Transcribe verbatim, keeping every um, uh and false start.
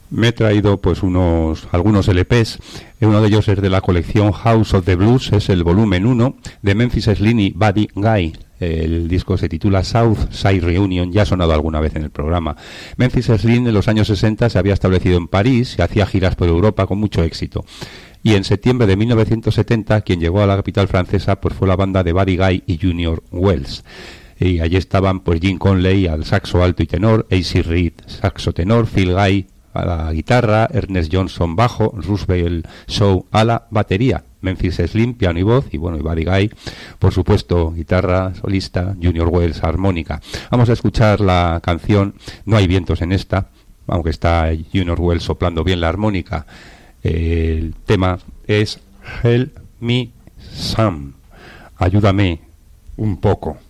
Me he traído pues unos algunos L Pes. Uno de ellos es de la colección House of the Blues, es el volumen uno de Memphis Slim y Buddy Guy. El disco se titula South Side Reunion, ya ha sonado alguna vez en el programa. Memphis Slim en los años sesenta se había establecido en París y hacía giras por Europa con mucho éxito. Y en septiembre de mil novecientos setenta, quien llegó a la capital francesa pues fue la banda de Buddy Guy y Junior Wells. Y allí estaban pues Jim Conley al saxo alto y tenor, A C Reed saxo tenor, Phil Guy a la guitarra, Ernest Johnson bajo, Roosevelt Shaw a la batería, Memphis Slim piano y voz, y bueno, y Buddy Guy, por supuesto, guitarra solista, Junior Wells armónica. Vamos a escuchar la canción No hay vientos en esta, aunque está Junior Wells soplando bien la armónica. El tema es Help Me Some, ayúdame un poco.